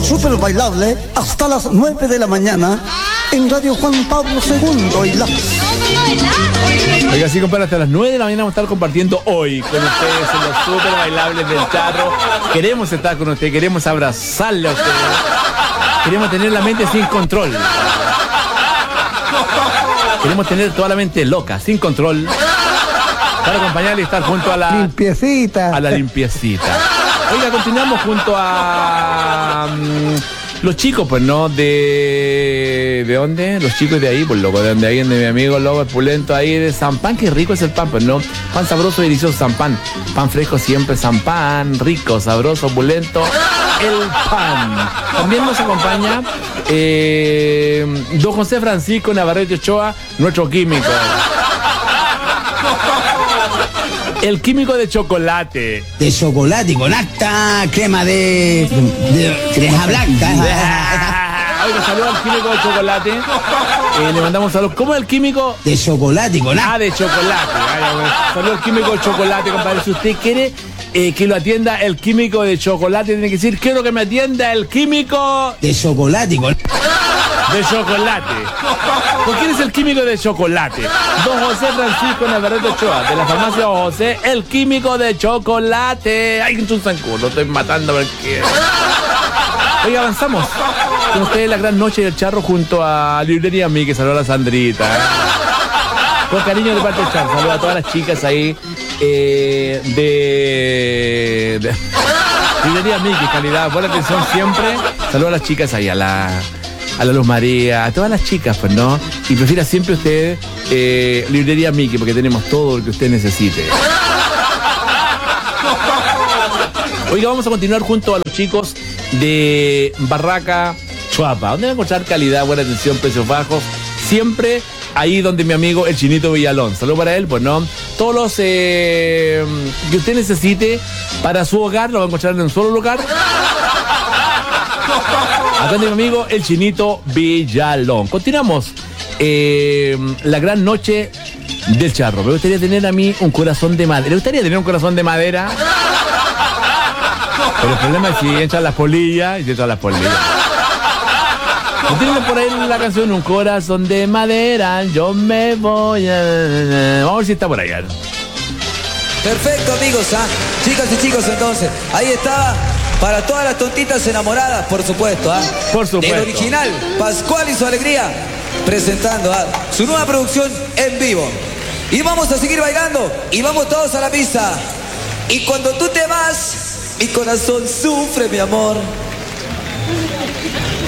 Súper Bailable hasta las 9 de la mañana en Radio Juan Pablo II y la... Oiga, sí, compadre, hasta las 9 de la mañana vamos a estar compartiendo hoy con ustedes en los Súper Bailables del Charro. Queremos estar con usted, queremos abrazarle a usted, queremos tener la mente sin control. Queremos tener toda la mente loca, sin control, para acompañarle y estar junto a la... Limpiecita. A la limpiecita. Oiga, continuamos junto a... los chicos, pues, ¿no? ¿De dónde? Los chicos de ahí, pues, loco, de donde hay, de mi amigo, loco, pulento ahí, de San Pan. Qué rico es el pan, pues, ¿no? Pan sabroso y delicioso, San Pan. Pan fresco siempre, San Pan, rico, sabroso, pulento, el pan. También nos acompaña don José Francisco Navarrete Ochoa, nuestro químico. El químico de chocolate. De chocolate con alta crema de creja blanca. Oiga, saludos al químico de chocolate. Le mandamos saludos. ¿Cómo es el químico? De chocolate con alta. Ah, de chocolate. Saludos al químico de chocolate, compadre. Si usted quiere que lo atienda el químico de chocolate, tiene que decir, quiero que me atienda el químico de chocolate con... de chocolate. ¿Por quién es el químico de chocolate? Don José Francisco Navarrete Ochoa, de la farmacia Don José, el químico de chocolate. Ay, un zancudo, lo estoy matando porque... Oiga, avanzamos con ustedes la gran noche del Charro junto a Librería Mickey. Saludos a la Sandrita. Con cariño de parte del Charro. Saludos a todas las chicas ahí de Librería Mickey, calidad, buena atención siempre. Saludos a las chicas ahí, a la Luz María, a todas las chicas, pues, ¿no? Y prefiera siempre usted Librería Mickey, porque tenemos todo lo que usted necesite. Oiga, vamos a continuar junto a los chicos de Barraca Chuapa, donde va a encontrar calidad, buena atención, precios bajos, siempre ahí donde mi amigo el Chinito Villalón. Saludos para él, pues, ¿no? Todos los que usted necesite para su hogar lo va a encontrar en un solo lugar. Acá de mi amigo el Chinito Villalón. Continuamos la gran noche del Charro. Me gustaría tener a mí un corazón de madera. ¿Le gustaría tener un corazón de madera? Pero el problema es si entran las polillas y si entran las polillas. ¿No tienen por ahí la canción Un corazón de madera? Yo me voy a... Vamos a ver si está por ahí. Perfecto, amigos, ¿ah? Chicas y chicos, entonces. Ahí está. Para todas las tontitas enamoradas, por supuesto, ¿ah? Por supuesto. El original, Pascual y su alegría, presentando su nueva producción en vivo. Y vamos a seguir bailando, y vamos todos a la pista. Y cuando tú te vas, mi corazón sufre, mi amor.